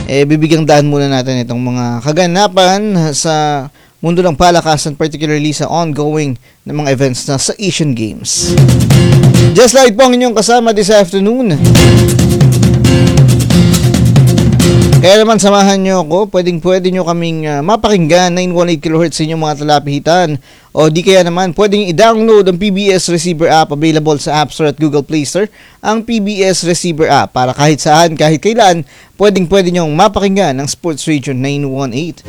bibigyang daan muna natin itong mga kaganapan sa mundo ng palakasan, particularly sa ongoing na mga events na sa Asian Games. Just like po ang inyong kasama this afternoon. Kaya naman samahan nyo ako, pwede nyo kaming mapakinggan 918 kHz sa inyong mga talapihitan, o di kaya naman pwedeng i-download ang PBS Receiver app, available sa App Store at Google Play Store, ang PBS Receiver app, para kahit saan, kahit kailan, pwede nyong mapakinggan ang Sports Radio 918.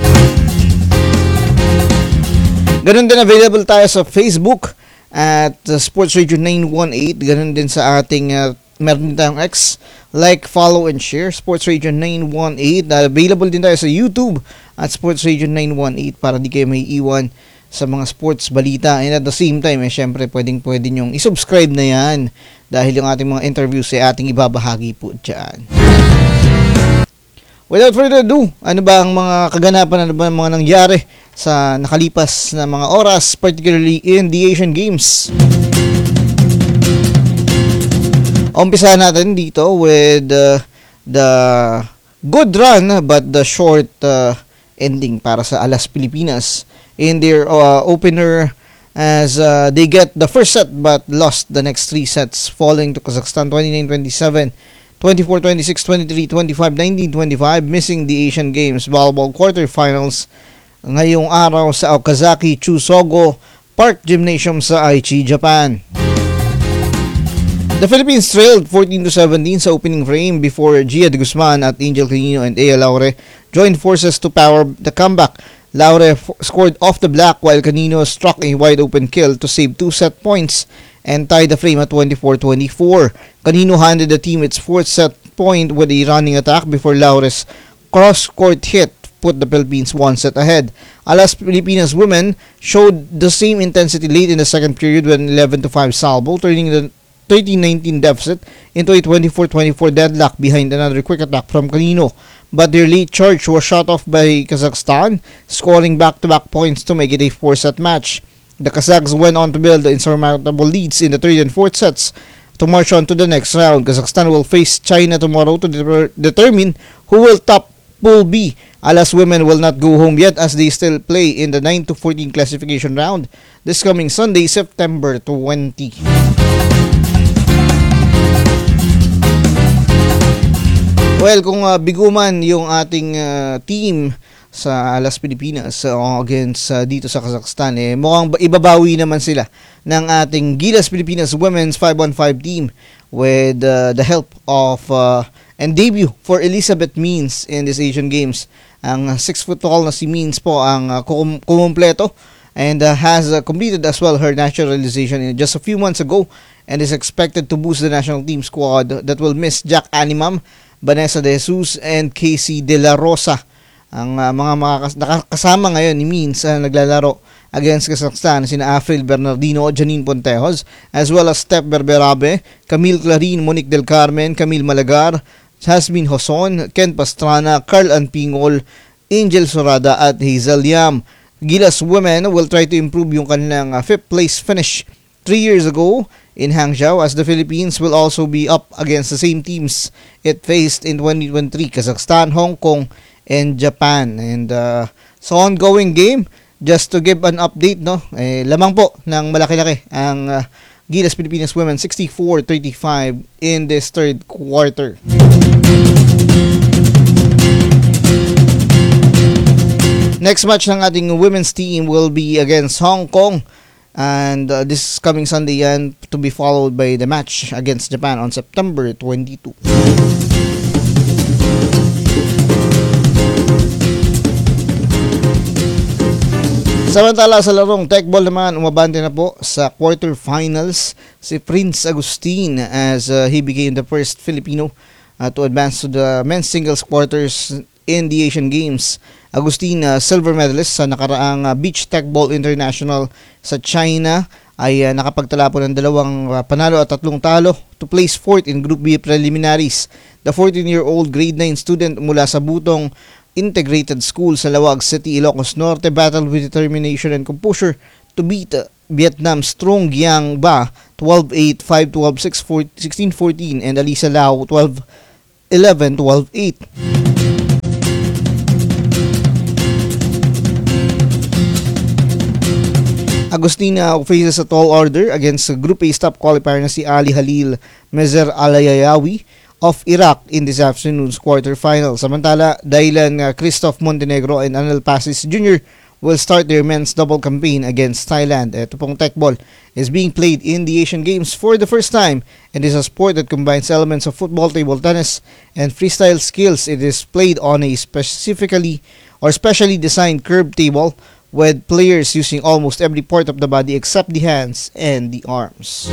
Ganun din, available tayo sa Facebook at Sports Radio 918, ganun din sa ating meron din tayong X, like, follow, and share, Sports Radio 918. Available din tayo sa YouTube at Sports Radio 918 para di kayo may iwan sa mga sports balita. And at the same time, syempre, pwede nyong isubscribe na yan dahil yung ating mga interviews ay ating ibabahagi po dyan. Without further ado, ano ba ang mga kaganapan, ano ba ang mga nangyari sa nakalipas na mga oras, particularly in the Asian Games? Umpisahan natin dito with the good run but the short ending para sa Alas Pilipinas in their opener as they get the first set but lost the next 3 sets, falling to Kazakhstan 29-27, 24-26, 23-25, 19-25, missing the Asian Games volleyball quarterfinals ngayong araw sa Okazaki Chusogo Park Gymnasium sa Aichi, Japan. The Philippines trailed 14-17 sa opening frame before Gia de Guzman at Angel Canino and Ea Laure joined forces to power the comeback. Laure scored off the black while Canino struck a wide-open kill to save 2 set points and tie the frame at 24-24. Canino handed the team its 4th set point with a running attack before Laure's cross-court hit put the Philippines 1 set ahead. Alas Pilipinas women showed the same intensity late in the second period with an 11-5 salvo, turning the 13-19 deficit into a 24-24 deadlock behind another quick attack from Canino. But their late charge was shot off by Kazakhstan, scoring back-to-back points to make it a 4-set match. The Kazakhs went on to build insurmountable leads in the 3rd and 4th sets to march on to the next round. Kazakhstan will face China tomorrow to determine who will top Pool B. Alas women will not go home yet as they still play in the 9-14 classification round this coming Sunday, September 20. Well, kung biguman yung ating team sa Alas Pilipinas against dito sa Kazakhstan, mukhang ibabawi naman sila ng ating Gilas Pilipinas Women's 5-on-5 team with the help of and debut for Elizabeth Means in this Asian Games. Ang 6 foot tall na si Means po ang kumumpleto and has completed as well her naturalization just a few months ago and is expected to boost the national team squad that will miss Jack Animam, Vanessa De Jesus, and Casey De La Rosa. Ang mga kasama ngayon ni Means naglalaro against Kazakhstan sina Afril Bernardino, Janine Pontejos, as well as Steph Berberabe, Camille Clarin, Monique Del Carmen, Camille Malagar, Jasmine Hoson, Ken Pastrana, Carl Anpingol, Angel Sorada at Hazel Yam. Gilas women will try to improve yung kanilang 5th place finish 3 years ago in Hangzhou, as the Philippines will also be up against the same teams it faced in 2023, Kazakhstan, Hong Kong, and Japan. And sa ongoing game, just to give an update, lamang po ng malaki-laki ang Gilas Pilipinas Women 64-35 in this 3rd quarter. Next match ng ating women's team will be against Hong Kong. And this coming Sunday yan, to be followed by the match against Japan on September 22. Samantala sa larong techball naman, umabante na po sa quarterfinals si Prince Agustin as he became the first Filipino to advance to the men's singles quarters in the Asian Games. Agustin, silver medalist sa nakaraang Beach Techball International sa China, ay nakapagtala po ng 2 panalo at 3 talo to place 4th in Group B preliminaries. The 14-year-old grade 9 student mula sa Butong Integrated School sa Lawag City, Ilocos Norte, battled with determination and composure to beat Vietnam's Trong Giang Ba 12-8, 5-12, 16-14 and Alisa Lau 12-11, 12-8. Agustina faces a tall order against Group A top qualifier na si Ali Halil Mezer Alayayawi of Iraq in this afternoon's quarterfinal. Samantala, Dylan Christoph Montenegro and Anel Pasis Jr. will start their men's double campaign against Thailand. Ito pong techball is being played in the Asian Games for the first time and is a sport that combines elements of football, table tennis, and freestyle skills. It is played on a specially designed curved table with players using almost every part of the body except the hands and the arms.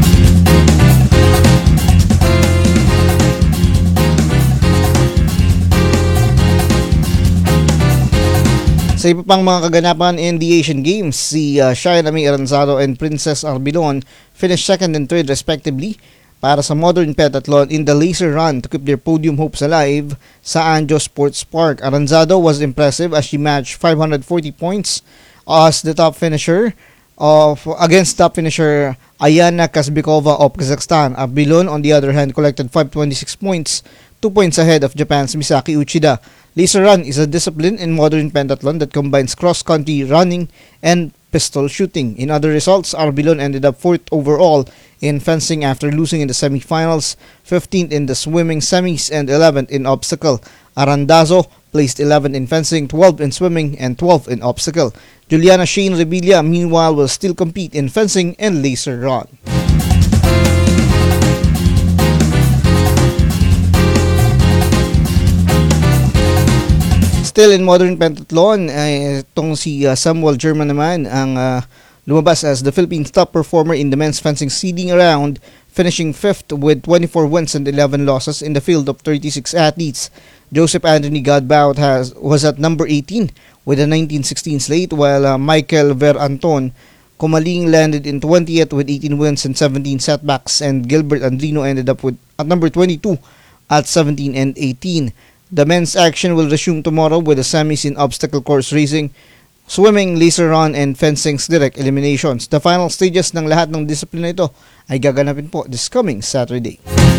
Sa iba pang mga kaganapan in the Asian Games, si Shayan Ami Aranzado and Princess Arbilon finished second and third respectively para sa modern pentathlon in the laser run to keep their podium hopes alive sa Anjo Sports Park. Aranzado was impressive as she matched 540 points as the top finisher against top finisher Ayana Kazbekova of Kazakhstan. Arbilon, on the other hand, collected 526 points, 2 points ahead of Japan's Misaki Uchida. Laser run is a discipline in modern pentathlon that combines cross-country running and pistol shooting. In other results, Arbilon ended up 4th overall in fencing after losing in the semifinals, 15th in the swimming semis, and 11th in obstacle. Arandazo placed 11th in fencing, 12th in swimming, and 12th in obstacle. Juliana Shane Revilla, meanwhile, will still compete in fencing and laser run. Still in modern pentathlon, itong si Samuel German naman ang lumabas as the Philippines' top performer in the men's fencing seeding round, finishing 5th with 24 wins and 11 losses in the field of 36 athletes. Joseph Anthony Godbout was at number 18 with a 1916 slate, while Michael Veranton Kumaling landed in 20th with 18 wins and 17 setbacks, and Gilbert Andrino ended up at number 22 at 17 and 18. The men's action will resume tomorrow with the semis in obstacle course racing, swimming, laser run, and fencing's direct eliminations. The final stages ng lahat ng disiplina ito ay gaganapin po this coming Saturday.